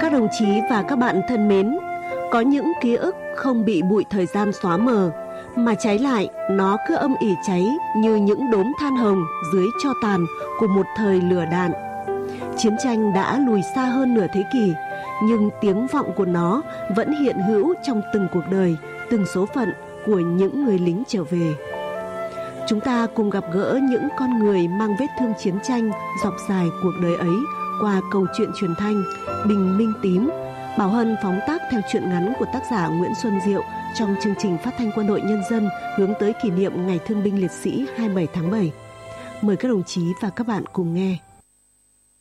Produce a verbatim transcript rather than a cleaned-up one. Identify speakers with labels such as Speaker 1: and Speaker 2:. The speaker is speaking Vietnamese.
Speaker 1: Các đồng chí và các bạn thân mến, có những ký ức không bị bụi thời gian xóa mờ, mà trái lại nó cứ âm ỉ cháy như những đốm than hồng dưới tro tàn của một thời lửa đạn. Chiến tranh đã lùi xa hơn nửa thế kỷ, nhưng tiếng vọng của nó vẫn hiện hữu trong từng cuộc đời, từng số phận của những người lính trở về. Chúng ta cùng gặp gỡ những con người mang vết thương chiến tranh dọc dài cuộc đời ấy qua câu chuyện truyền thanh Bình Minh Tím. Bảo Hân phóng tác theo truyện ngắn của tác giả Nguyễn Xuân Diệu trong chương trình phát thanh Quân đội Nhân dân hướng tới kỷ niệm Ngày Thương binh Liệt sĩ hai mươi bảy tháng bảy. Mời các đồng chí và các bạn cùng nghe.